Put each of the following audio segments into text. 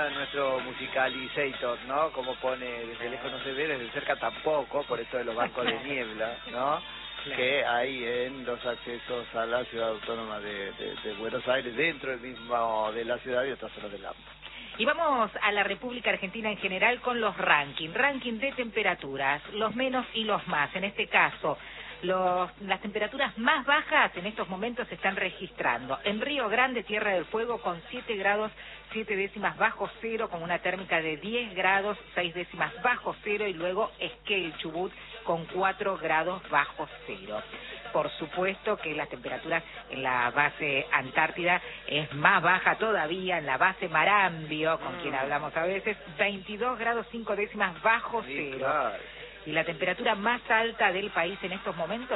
diría nuestro musicalizator, ¿no? Como pone, desde lejos no se ve, desde cerca tampoco, por esto de los bancos de niebla, ¿no? Claro. Que hay en los accesos a la ciudad autónoma de Buenos Aires, dentro del mismo de la ciudad y otras zonas del AMBA. Y vamos a la República Argentina en general con los ranking de temperaturas, los menos y los más. En este caso, las temperaturas más bajas en estos momentos se están registrando. En Río Grande, Tierra del Fuego, con 7 grados 7 décimas bajo cero, con una térmica de 10 grados 6 décimas bajo cero, y luego Esquel, Chubut, con 4 grados bajo cero. Por supuesto que las temperaturas en la base Antártida es más baja todavía, en la base Marambio, con quien hablamos a veces, 22 grados 5 décimas bajo cero. Claro. Y la temperatura más alta del país en estos momentos,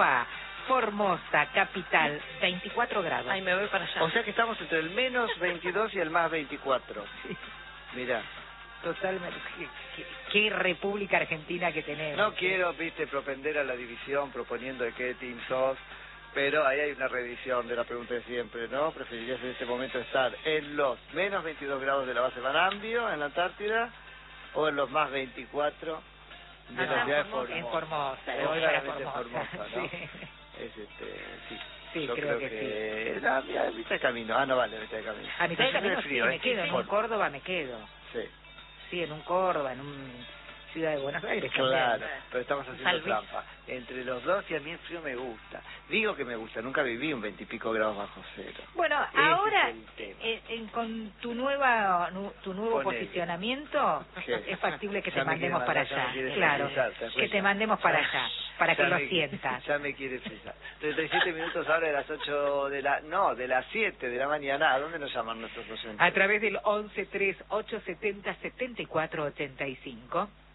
Formosa, capital, 24 grados. Ay, me voy para allá. O sea que estamos entre el menos 22 y el más 24. Sí. Mirá. Totalmente. ¿Qué República Argentina que tenemos? No quiero, propender a la división proponiendo de qué team sos, pero ahí hay una revisión de la pregunta de siempre, ¿no? ¿Preferirías en este momento estar en los menos 22 grados de la base Marambio, en la Antártida, o en los más 24 de la ciudad de Formosa? En Formosa, Formosa, ¿no? Sí. Sí. Sí, yo creo que sí. A mitad de camino. No vale, a mitad de camino. A mitad de camino frío, sí, me quedo. En un Córdoba me quedo. Sí. Sí, en un Córdoba, en un ciudad de Buenos Aires. Claro, pero estamos haciendo trampa. Entre los dos, y a mí el frío me gusta. Digo que me gusta, nunca viví un 20 y pico grados bajo cero. Bueno, ahora, con tu nuevo posicionamiento, es factible que te mandemos para allá. Claro, que te mandemos para allá, para que lo sientas. Ya me quiere frisar. 37 minutos ahora de las 8 de las 7 de la mañana. ¿A dónde nos llaman nuestros docentes? A través del 1138707485.